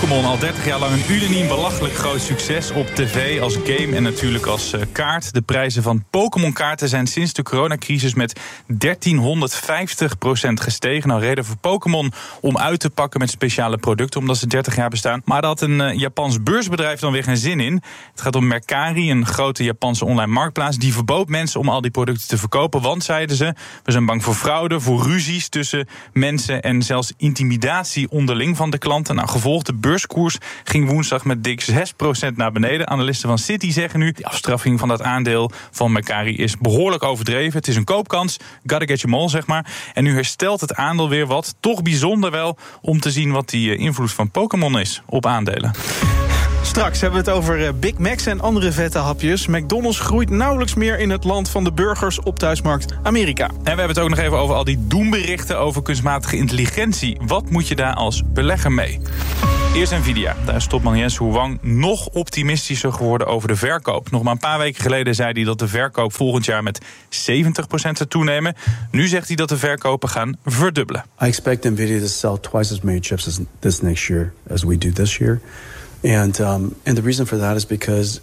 Pokémon, al 30 jaar lang een unaniem belachelijk groot succes op tv als game en natuurlijk als kaart. De prijzen van Pokémon-kaarten zijn sinds de coronacrisis met 1350% gestegen. Nou, reden voor Pokémon om uit te pakken met speciale producten, omdat ze 30 jaar bestaan. Maar daar had een Japans beursbedrijf dan weer geen zin in. Het gaat om Mercari, een grote Japanse online marktplaats. Die verbood mensen om al die producten te verkopen, want, zeiden ze, we zijn bang voor fraude, voor ruzies tussen mensen en zelfs intimidatie onderling van de klanten. Nou, gevolg, de beurskoers ging woensdag met dik 6% naar beneden. Analisten van Citi zeggen nu, die afstraffing van dat aandeel van Mercari is behoorlijk overdreven. Het is een koopkans, gotta get you all, zeg maar. En nu herstelt het aandeel weer wat. Toch bijzonder wel om te zien wat die invloed van Pokémon is op aandelen. Straks hebben we het over Big Macs en andere vette hapjes. McDonald's groeit nauwelijks meer in het land van de burgers op thuismarkt Amerika. En we hebben het ook nog even over al die doemberrichten over kunstmatige intelligentie. Wat moet je daar als belegger mee? Eerst Nvidia. Daar is topman Jensen Huang nog optimistischer geworden over de verkoop. Nog maar een paar weken geleden zei hij dat de verkoop volgend jaar met 70% zou toenemen. Nu zegt hij dat de verkopen gaan verdubbelen. I expect Nvidia to sell twice as many chips this next year as we do this year. And the reason for that is because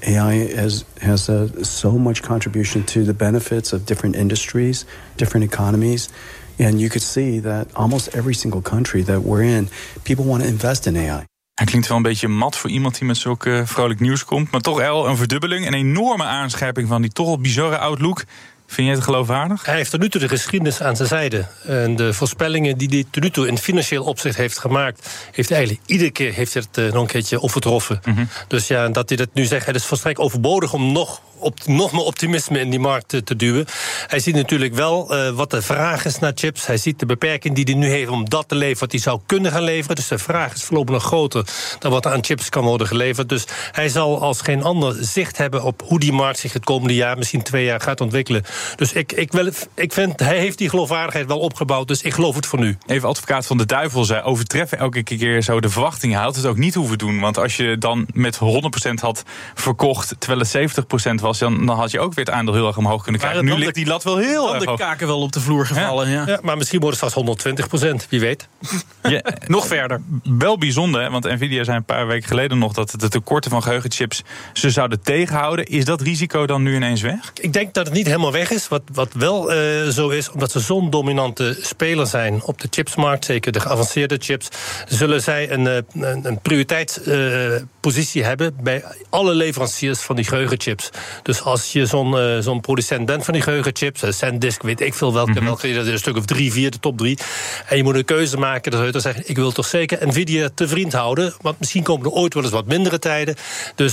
AI has so much contribution to the benefits of different industries, different economies. And you could see that almost every single country that we're in, people want to invest in AI. Hij klinkt wel een beetje mat voor iemand die met zulke vrolijk nieuws komt. Maar toch wel een verdubbeling, een enorme aanscherping van die toch al bizarre outlook. Vind je het geloofwaardig? Hij heeft tot nu toe de geschiedenis aan zijn zijde. En de voorspellingen die hij tot nu toe in financieel opzicht heeft gemaakt, heeft eigenlijk iedere keer het nog een keertje overtroffen. Mm-hmm. Dus ja, dat hij dat nu zegt, het is volstrekt overbodig om nog meer optimisme in die markt te duwen. Hij ziet natuurlijk wel wat de vraag is naar chips. Hij ziet de beperking die hij nu heeft om dat te leveren wat hij zou kunnen gaan leveren. Dus de vraag is voorlopig nog groter dan wat er aan chips kan worden geleverd. Dus hij zal als geen ander zicht hebben op hoe die markt zich het komende jaar, misschien 2 jaar, gaat ontwikkelen. Dus ik vind, hij heeft die geloofwaardigheid wel opgebouwd, dus ik geloof het voor nu. Even advocaat van de duivel zei, overtreffen elke keer zo de verwachtingen. Hij had het ook niet hoeven doen, want als je dan met 100% had verkocht, terwijl het 70% was, dan had je ook weer het aandeel heel erg omhoog kunnen krijgen. Nu ligt die lat wel heel erg hoog. De kaken wel op de vloer gevallen. Ja, maar misschien wordt het straks 120%, wie weet. Ja, nog verder. Wel bijzonder, hè, want Nvidia zei een paar weken geleden nog dat de tekorten van geheugenchips ze zouden tegenhouden. Is dat risico dan nu ineens weg? Ik denk dat het niet helemaal weg is. Wat wel zo is, omdat ze zo'n dominante speler zijn op de chipsmarkt, zeker de geavanceerde chips, zullen zij een prioriteitspositie hebben bij alle leveranciers van die geheugenchips. Dus als je zo'n producent bent van die geheugenchips, SanDisk, weet ik veel welke, dat is een stuk of 3, 4, de top 3. En je moet een keuze maken, dan zou je dan zeggen, ik wil toch zeker Nvidia te vriend houden, want misschien komen er ooit wel eens wat mindere tijden. Dus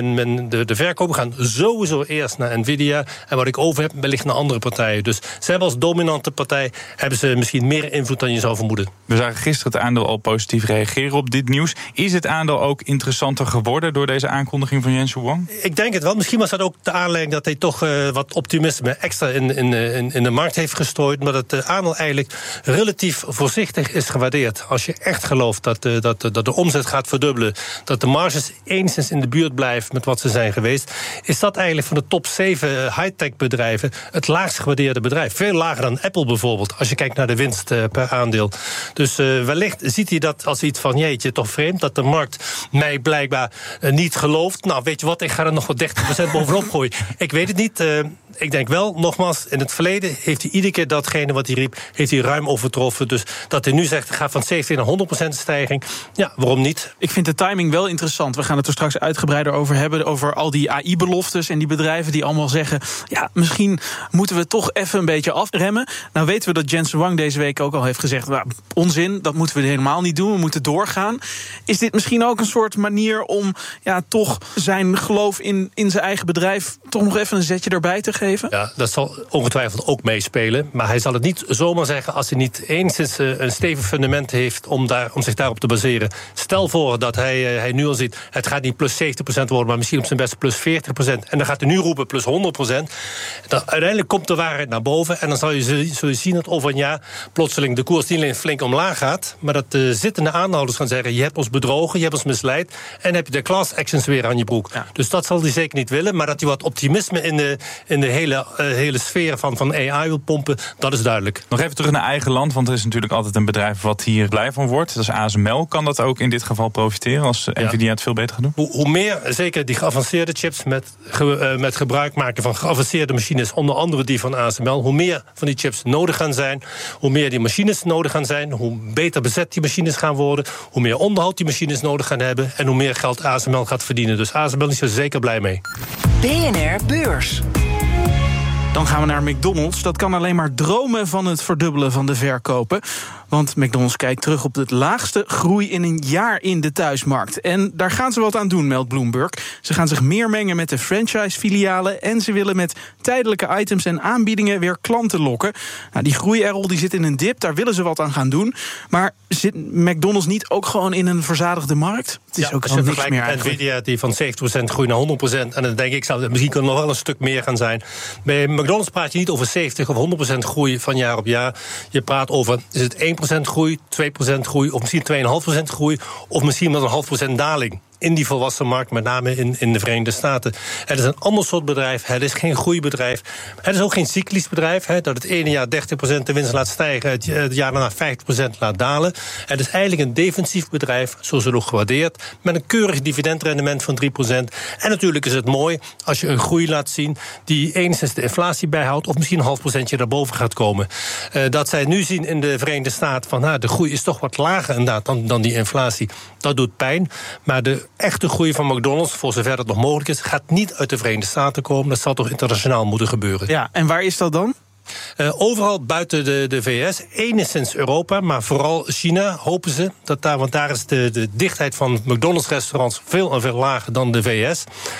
de verkopen gaan sowieso eerst naar Nvidia. En wat ik over heb, wellicht naar andere partijen. Dus zij hebben als dominante partij, hebben ze misschien meer invloed dan je zou vermoeden. We zagen gisteren het aandeel al positief reageren op dit nieuws. Is het aandeel ook interessanter geworden door deze aankondiging van Jensen Huang? Ik denk het wel. Misschien was dat ook de aanleiding dat hij toch wat optimisme extra in de markt heeft gestrooid. Maar dat het aandeel eigenlijk relatief voorzichtig is gewaardeerd. Als je echt gelooft dat de omzet gaat verdubbelen, dat de marges enigszins in de buurt blijven met wat ze zijn geweest, is dat eigenlijk van de top 7 high-tech bedrijven het laagst gewaardeerde bedrijf. Veel lager dan Apple bijvoorbeeld, als je kijkt naar de winst per aandeel. Dus wellicht ziet hij dat als iets van, jeetje, toch vreemd, dat de markt mij blijkbaar niet gelooft. Nou, weet je wat, ik ga er nog wat 30% bovenop gooien. Ik weet het niet. Ik denk wel, nogmaals, in het verleden heeft hij iedere keer datgene wat hij riep, heeft hij ruim overtroffen. Dus dat hij nu zegt, gaat van 70 naar 100% stijging. Ja, waarom niet? Ik vind de timing wel interessant. We gaan het er straks uitgebreider over hebben, over al die AI-beloftes en die bedrijven die allemaal zeggen, ja, misschien moeten we toch even een beetje afremmen. Nou weten we dat Jensen Huang deze week ook al heeft gezegd, nou, onzin, dat moeten we helemaal niet doen, we moeten doorgaan. Is dit misschien ook een soort manier om toch zijn geloof in zijn eigen bedrijf toch nog even een zetje erbij te geven? Ja, dat zal ongetwijfeld ook meespelen. Maar hij zal het niet zomaar zeggen als hij niet enigszins een stevig fundament heeft om zich daarop te baseren. Stel voor dat hij nu al ziet, het gaat niet plus 70% worden, maar misschien op zijn best plus 40%. En dan gaat hij nu roepen plus 100%. Dan, uiteindelijk komt de waarheid naar boven. En dan zul je zien dat over een jaar plotseling de koers niet alleen flink omlaag gaat, maar dat de zittende aanhouders gaan zeggen, je hebt ons bedrogen, je hebt ons misleid. En dan heb je de class actions weer aan je broek. Ja. Dus dat zal hij zeker niet willen. Maar dat hij wat optimisme in de hele sfeer van AI wil pompen, dat is duidelijk. Nog even terug naar eigen land, want er is natuurlijk altijd een bedrijf wat hier blij van wordt. Dat is ASML. Kan dat ook in dit geval profiteren als Nvidia het veel beter gaat doen? Hoe meer, zeker die geavanceerde chips met gebruik maken van geavanceerde machines, onder andere die van ASML, hoe meer van die chips nodig gaan zijn, hoe meer die machines nodig gaan zijn, hoe beter bezet die machines gaan worden, hoe meer onderhoud die machines nodig gaan hebben en hoe meer geld ASML gaat verdienen. Dus ASML is er zeker blij mee. BNR Beurs. Dan gaan we naar McDonald's. Dat kan alleen maar dromen van het verdubbelen van de verkopen. Want McDonald's kijkt terug op de laagste groei in een jaar in de thuismarkt. En daar gaan ze wat aan doen, meldt Bloomberg. Ze gaan zich meer mengen met de franchise-filialen en ze willen met tijdelijke items en aanbiedingen weer klanten lokken. Nou, die groei, Errol, die zit in een dip. Daar willen ze wat aan gaan doen. Maar zit McDonald's niet ook gewoon in een verzadigde markt? Het is ook al niks meer eigenlijk. Nvidia die van 70% groeit naar 100%. En dan denk ik, misschien kan het nog wel een stuk meer gaan zijn. Bij McDonald's praat je niet over 70 of 100% groei van jaar op jaar. Je praat over, is het 1% groei, 2% groei of misschien 2,5% groei of misschien met een 0,5% daling in die volwassen markt, met name in de Verenigde Staten. Het is een ander soort bedrijf, het is geen groeibedrijf. Het is ook geen cyclisch bedrijf, dat het ene jaar 30% de winst laat stijgen, het jaar daarna 50% laat dalen. Het is eigenlijk een defensief bedrijf, zo is het ook gewaardeerd, met een keurig dividendrendement van 3%. En natuurlijk is het mooi als je een groei laat zien die enigszins de inflatie bijhoudt of misschien een 0,5% daarboven gaat komen. Dat zij nu zien in de Verenigde Staten van de groei is toch wat lager inderdaad dan die inflatie, dat doet pijn. Maar de echte groei van McDonald's, voor zover dat nog mogelijk is, gaat niet uit de Verenigde Staten komen. Dat zal toch internationaal moeten gebeuren. Ja, en waar is dat dan? Overal buiten de VS, enigszins Europa, maar vooral China hopen ze dat daar, want daar is de dichtheid van McDonald's restaurants veel en veel lager dan de VS.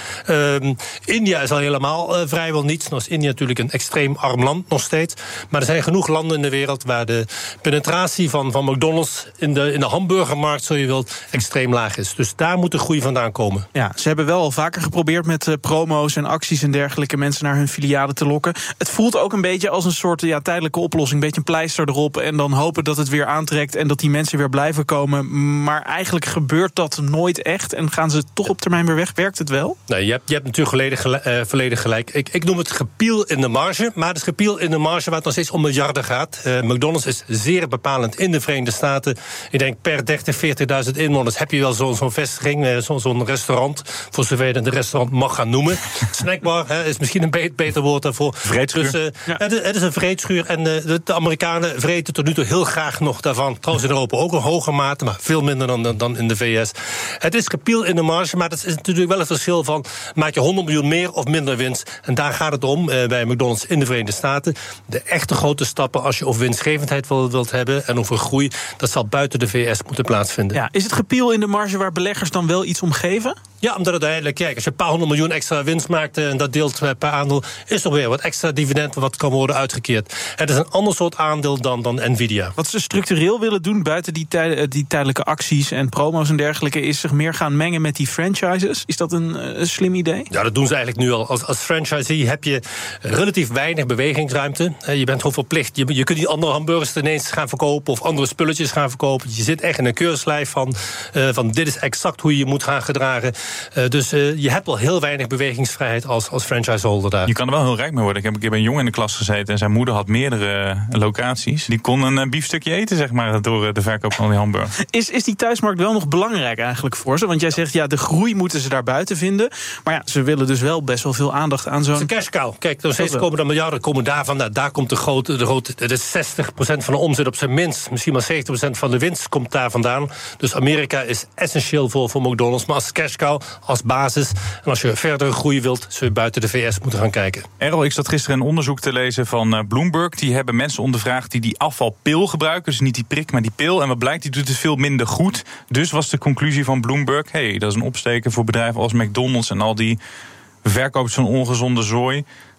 India is al helemaal vrijwel niets. Nou is India natuurlijk een extreem arm land nog steeds. Maar er zijn genoeg landen in de wereld waar de penetratie van McDonald's in de hamburgermarkt, zo je wilt, extreem laag is. Dus daar moet de groei vandaan komen. Ja, ze hebben wel al vaker geprobeerd met promo's en acties en dergelijke mensen naar hun filialen te lokken. Het voelt ook een beetje als een soort tijdelijke oplossing, een beetje een pleister erop en dan hopen dat het weer aantrekt en dat die mensen weer blijven komen. Maar eigenlijk gebeurt dat nooit echt en gaan ze toch op termijn weer weg. Werkt het wel? Nee, je hebt natuurlijk volledig gelijk. Ik noem het gepiel in de marge, maar het is gepiel in de marge waar het nog steeds om miljarden gaat. McDonald's is zeer bepalend in de Verenigde Staten. Ik denk per 30.000, 40.000 inwoners heb je wel zo'n vestiging, zo'n restaurant, voor zover je het een restaurant mag gaan noemen. Snackbar is misschien een beter woord daarvoor. Vreedschuur. Dus, het is een vreedschuur en de Amerikanen vreten tot nu toe heel graag nog daarvan. Trouwens in Europa ook een hoge mate, maar veel minder dan in de VS. Het is gepiel in de marge, maar dat is natuurlijk wel een verschil van maak je 100 miljoen meer of minder winst. En daar gaat het om bij McDonald's in de Verenigde Staten. De echte grote stappen als je over winstgevendheid wilt hebben en over groei, dat zal buiten de VS moeten plaatsvinden. Ja, is het gepiel in de marge waar beleggers dan wel iets om geven? Ja, omdat uiteindelijk, kijk, als je een paar 100 miljoen extra winst maakt en dat deelt per aandeel, is er weer wat extra dividend wat kan worden uitgekeerd. Het is een ander soort aandeel dan Nvidia. Wat ze structureel willen doen buiten die tijdelijke acties en promo's en dergelijke, is zich meer gaan mengen met die franchises. Is dat een slim idee? Ja, dat doen ze eigenlijk nu al. Als franchisee heb je relatief weinig bewegingsruimte. Je bent gewoon verplicht. Je kunt niet andere hamburgers ineens gaan verkopen of andere spulletjes gaan verkopen. Je zit echt in een keurslijf van dit is exact hoe je je moet gaan gedragen. Dus je hebt al heel weinig bewegingsvrijheid als franchiseholder daar. Je kan er wel heel rijk mee worden. Ik heb een keer bij een jongen in de klas gezeten en zijn moeder had meerdere locaties. Die kon een biefstukje eten, zeg maar, door de verkoop van die hamburger. Is die thuismarkt wel nog belangrijk eigenlijk voor ze? Want jij zegt, ja, de groei moeten ze daar buiten vinden. Maar ja, ze willen dus wel best wel veel aandacht aan zo'n... Het is een cash cow. Kijk, nog steeds komen er miljarden komen daarvan. Nou, daar komt de grote... Het is 60% van de omzet op zijn minst. Misschien maar 70% van de winst komt daar vandaan. Dus Amerika is essentieel voor McDonald's. Maar als cash cow, als basis. En als je verdere groei wilt, zul je buiten de VS moeten gaan kijken. Errol, ik zat gisteren een onderzoek te lezen van Bloomberg. Die hebben mensen ondervraagd die afvalpil gebruiken. Dus niet die prik, maar die pil. En wat blijkt, die doet het veel minder goed. Dus was de conclusie van Bloomberg, dat is een opsteken voor bedrijven als McDonald's en al die verkopers van ongezonde zooi.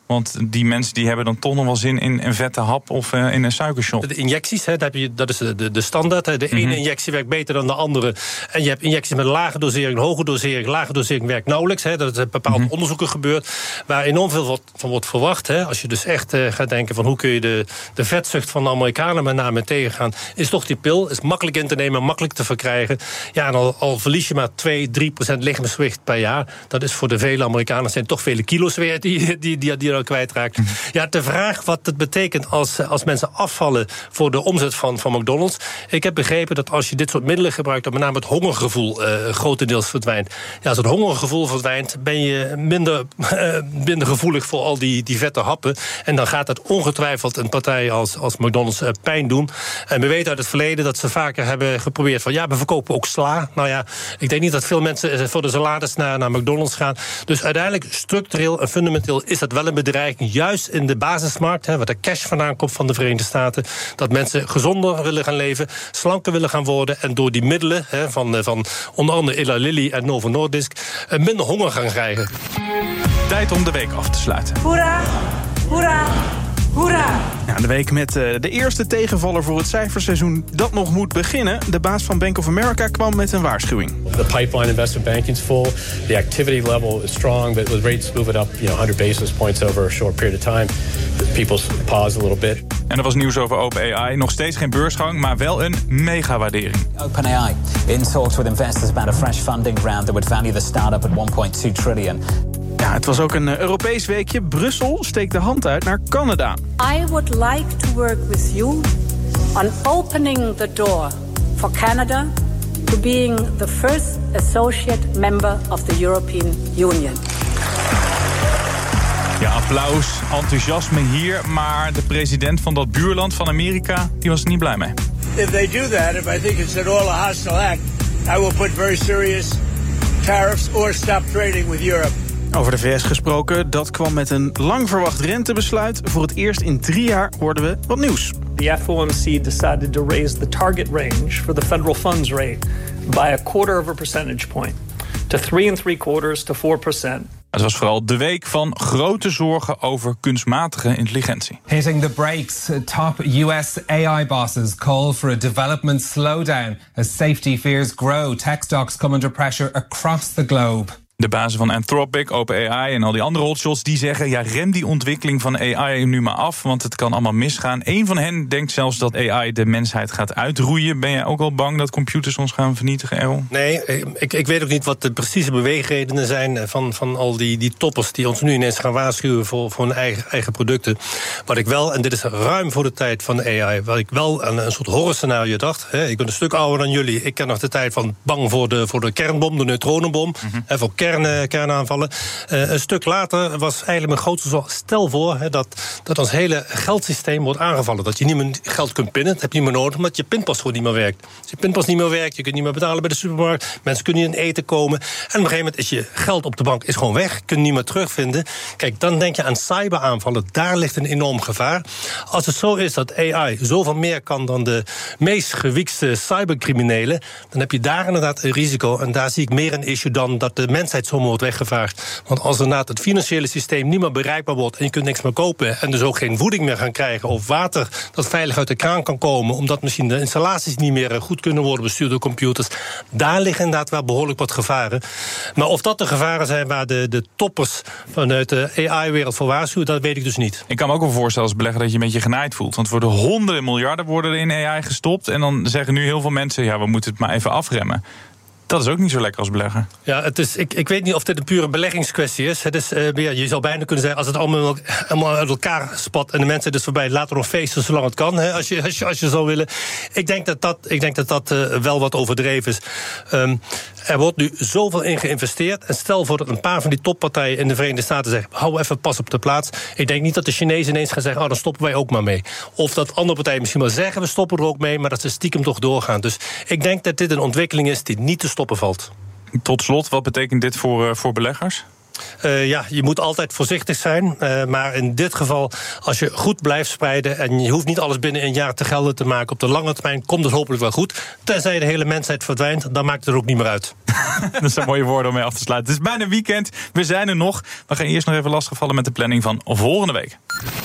Want die mensen die hebben dan toch nog wel zin in een vette hap of in een suikershot. De injecties, dat is de standaard. De ene injectie werkt beter dan de andere. En je hebt injecties met lage dosering, hoge dosering. Lage dosering werkt nauwelijks. Dat is bepaalde onderzoeken gebeurd waar enorm veel van wordt verwacht. Als je dus echt gaat denken van hoe kun je de vetzucht van de Amerikanen met name tegengaan, is toch die pil. Is makkelijk in te nemen, makkelijk te verkrijgen. Ja, en al verlies je maar 2-3% lichaamsgewicht per jaar. Dat is voor de vele Amerikanen zijn toch vele kilo's weer die al kwijtraakt. Ja, de vraag wat het betekent als mensen afvallen voor de omzet van McDonald's. Ik heb begrepen dat als je dit soort middelen gebruikt, dat met name het hongergevoel grotendeels verdwijnt. Ja, als het hongergevoel verdwijnt, ben je minder gevoelig voor al die vette happen. En dan gaat dat ongetwijfeld een partij als McDonald's pijn doen. En we weten uit het verleden dat ze vaker hebben geprobeerd van ja, we verkopen ook sla. Nou ja, ik denk niet dat veel mensen voor de salades naar McDonald's gaan. Dus uiteindelijk structureel en fundamenteel is dat wel een bedreiging, juist in de basismarkt, waar de cash vandaan komt van de Verenigde Staten, dat mensen gezonder willen gaan leven, slanker willen gaan worden en door die middelen van onder andere Eli Lilly en Novo Nordisk minder honger gaan krijgen. Tijd om de week af te sluiten. Hoera, hoera, hoera. Ja, de week met de eerste tegenvaller voor het cijferseizoen dat nog moet beginnen. De baas van Bank of America kwam met een waarschuwing. The pipeline investment banking is full. The activity level is strong, but with rates moving up 100 basis points over a short period of time, people pause a little bit. En er was nieuws over OpenAI. Nog steeds geen beursgang, maar wel een megawaardering. OpenAI in talks with investors about a fresh funding round that would value the startup at $1.2 trillion. Ja, het was ook een Europees weekje. Brussel steekt de hand uit naar Canada. I would like to work with you on opening the door for Canada to being the first associate member of the European Union. Ja, applaus, enthousiasme hier, maar de president van dat buurland van Amerika, die was er niet blij mee. If they do that, if I think it's at all a hostile act, I will put very serious tariffs or stop trading with Europe. Over de VS gesproken, dat kwam met een lang verwacht rentebesluit. Voor het eerst in 3 jaar hoorden we wat nieuws. The FOMC decided to raise the target range for the federal funds rate by 1/4 percentage point to 3.75% to 4%. Het was vooral de week van grote zorgen over kunstmatige intelligentie. Hitting the brakes, top US AI bosses call for a development slowdown as safety fears grow. Tech stocks come under pressure across the globe. De bazen van Anthropic, OpenAI en al die andere hotshots die zeggen, ja, rem die ontwikkeling van AI nu maar af, want het kan allemaal misgaan. Eén van hen denkt zelfs dat AI de mensheid gaat uitroeien. Ben jij ook al bang dat computers ons gaan vernietigen, Errol? Nee, ik weet ook niet wat de precieze beweegredenen zijn van al die toppers die ons nu ineens gaan waarschuwen voor hun eigen producten. Wat ik wel, en dit is ruim voor de tijd van de AI, wat ik wel aan een soort horrorscenario dacht. Ik ben een stuk ouder dan jullie. Ik ken nog de tijd van bang voor de kernbom, de neutronenbom, voor kernaanvallen. Een stuk later was eigenlijk mijn grootste zorg. Stel voor dat ons hele geldsysteem wordt aangevallen. Dat je niet meer geld kunt pinnen. Dat heb je niet meer nodig, omdat je pinpas gewoon niet meer werkt. Als je pinpas niet meer werkt, je kunt niet meer betalen bij de supermarkt. Mensen kunnen niet in eten komen. En op een gegeven moment is je geld op de bank is gewoon weg. Kun je niet meer terugvinden. Kijk, dan denk je aan cyberaanvallen. Daar ligt een enorm gevaar. Als het zo is dat AI zoveel meer kan dan de meest gewiekste cybercriminelen, dan heb je daar inderdaad een risico. En daar zie ik meer een issue dan dat de mensheid zomaar wordt weggevaagd. Want als inderdaad het financiële systeem niet meer bereikbaar wordt en je kunt niks meer kopen en dus ook geen voeding meer gaan krijgen of water dat veilig uit de kraan kan komen, omdat misschien de installaties niet meer goed kunnen worden bestuurd door computers, daar liggen inderdaad wel behoorlijk wat gevaren. Maar of dat de gevaren zijn waar de toppers vanuit de AI-wereld voor waarschuwen, dat weet ik dus niet. Ik kan me ook wel voorstellen als belegger dat je een beetje genaaid voelt. Want er worden honderden miljarden worden er in AI gestopt en dan zeggen nu heel veel mensen, ja, we moeten het maar even afremmen. Dat is ook niet zo lekker als belegger. Ja, het is, ik weet niet of dit een pure beleggingskwestie is. Het is je zou bijna kunnen zeggen, als het allemaal uit elkaar spat en de mensen dus voorbij, laten we nog feesten zolang het kan, als je zou willen. Ik denk dat wel wat overdreven is. Er wordt nu zoveel in geïnvesteerd. En stel voor dat een paar van die toppartijen in de Verenigde Staten zeggen, hou even pas op de plaats. Ik denk niet dat de Chinezen ineens gaan zeggen, dan stoppen wij ook maar mee. Of dat andere partijen misschien wel zeggen, we stoppen er ook mee, maar dat ze stiekem toch doorgaan. Dus ik denk dat dit een ontwikkeling is die niet te stoppen valt. Tot slot, wat betekent dit voor beleggers? Je moet altijd voorzichtig zijn. Maar in dit geval, als je goed blijft spreiden en je hoeft niet alles binnen een jaar te gelden te maken, op de lange termijn komt het hopelijk wel goed. Tenzij de hele mensheid verdwijnt, dan maakt het er ook niet meer uit. Dat zijn mooie woorden om mee af te sluiten. Het is bijna weekend, we zijn er nog. We gaan eerst nog even lastigvallen met de planning van volgende week.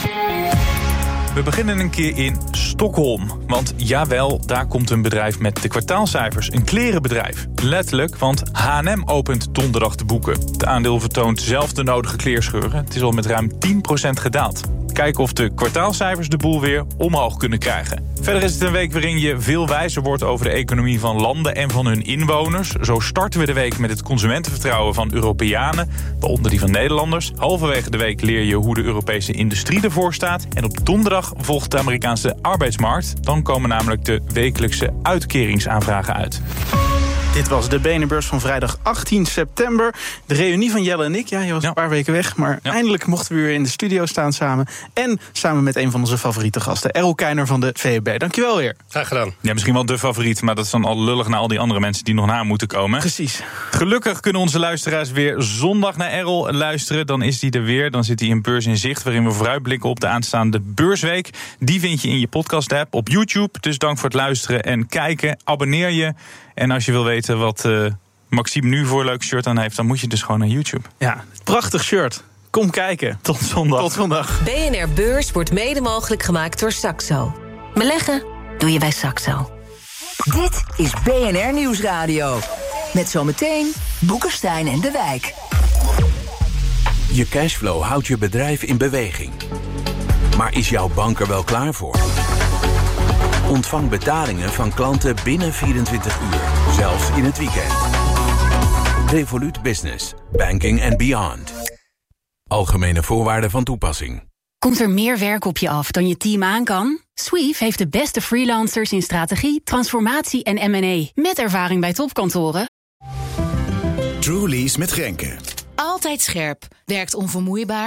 We beginnen een keer in Stockholm. Want jawel, daar komt een bedrijf met de kwartaalcijfers. Een klerenbedrijf. Letterlijk, want H&M opent donderdag de boeken. Het aandeel vertoont zelf de nodige kleerscheuren. Het is al met ruim 10% gedaald. Kijken of de kwartaalcijfers de boel weer omhoog kunnen krijgen. Verder is het een week waarin je veel wijzer wordt over de economie van landen en van hun inwoners. Zo starten we de week met het consumentenvertrouwen van Europeanen, waaronder die van Nederlanders. Halverwege de week leer je hoe de Europese industrie ervoor staat. En op donderdag volgt de Amerikaanse arbeidsmarkt. Dan komen namelijk de wekelijkse uitkeringsaanvragen uit. Dit was de BNR-beurs van vrijdag 18 september. De reunie van Jelle en ik. Ja, je was een paar weken weg. Maar eindelijk mochten we weer in de studio staan samen. En samen met een van onze favoriete gasten. Errol Kuyner van de VEB. Dankjewel weer. Graag gedaan. Ja, misschien wel de favoriet. Maar dat is dan al lullig naar al die andere mensen die nog na moeten komen. Precies. Gelukkig kunnen onze luisteraars weer zondag naar Errol luisteren. Dan is hij er weer. Dan zit hij in Beurs in Zicht, waarin we vooruitblikken op de aanstaande beursweek. Die vind je in je podcast-app op YouTube. Dus dank voor het luisteren en kijken. Abonneer je. En als je wil weten wat Maxime nu voor een leuk shirt aan heeft, dan moet je dus gewoon naar YouTube. Ja, prachtig shirt. Kom kijken. Tot zondag. Tot zondag. BNR Beurs wordt mede mogelijk gemaakt door Saxo. Beleggen doe je bij Saxo. Dit is BNR Nieuwsradio. Met zometeen Boekenstein en de Wijk. Je cashflow houdt je bedrijf in beweging. Maar is jouw bank er wel klaar voor? Ontvang betalingen van klanten binnen 24 uur, zelfs in het weekend. Revolut Business, banking and beyond. Algemene voorwaarden van toepassing. Komt er meer werk op je af dan je team aan kan? Sweeve heeft de beste freelancers in strategie, transformatie en M&A. Met ervaring bij topkantoren. Trulies met Grenke. Altijd scherp, werkt onvermoeibaar